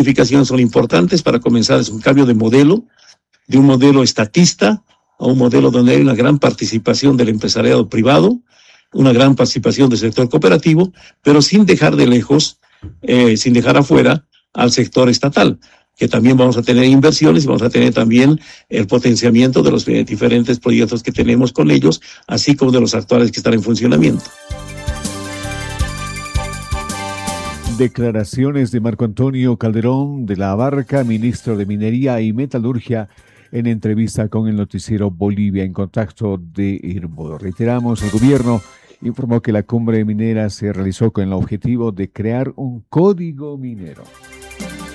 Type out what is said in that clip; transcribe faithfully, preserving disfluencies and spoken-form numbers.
modificaciones son importantes para comenzar. Es un cambio de modelo, de un modelo estatista a un modelo donde hay una gran participación del empresariado privado, una gran participación del sector cooperativo, pero sin dejar de lejos, eh, sin dejar afuera al sector estatal, que también vamos a tener inversiones y vamos a tener también el potenciamiento de los eh, diferentes proyectos que tenemos con ellos, así como de los actuales que están en funcionamiento. Declaraciones de Marco Antonio Calderón de la Barca, ministro de Minería y Metalurgia, en entrevista con el noticiero Bolivia en Contacto de Irbo. Reiteramos, el gobierno informó que la cumbre minera se realizó con el objetivo de crear un código minero.